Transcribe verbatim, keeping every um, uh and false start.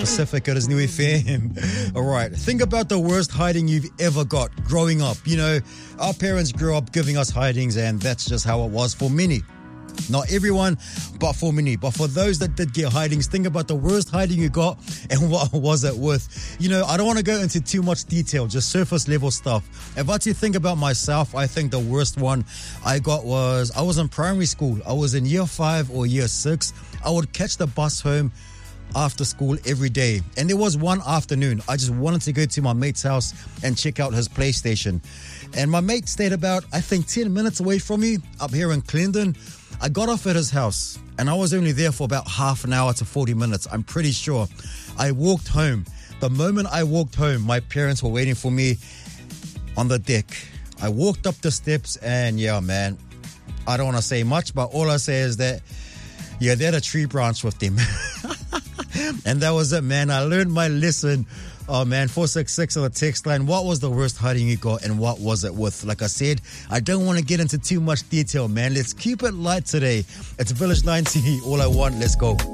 Pacific, it is New F M. All right, think about the worst hiding you've ever got growing up. You know, our parents grew up giving us hidings, and that's just how it was for many. Not everyone, but for many. But for those that did get hidings, think about the worst hiding you got and what was it with. You know, I don't want to go into too much detail, just surface level stuff. If I had to think about myself, I think the worst one I got was, I was in primary school. I was in year five or year six. I would catch the bus home after school every day. And there was one afternoon, I just wanted to go to my mate's house and check out his PlayStation. And my mate stayed about, I think, ten minutes away from me up here in Clendon. I got off at his house and I was only there for about half an hour to forty minutes. I'm pretty sure. I walked home. The moment I walked home, my parents were waiting for me on the deck. I walked up the steps and yeah, man, I don't want to say much, but all I say is that, yeah, they had a tree branch with them. And that was it, man. I learned my lesson. Oh, man, four six six on the text line. What was the worst hiding you got and what was it with? Like I said, I don't want to get into too much detail, man. Let's keep it light today. It's Village ninety. All I want. Let's go.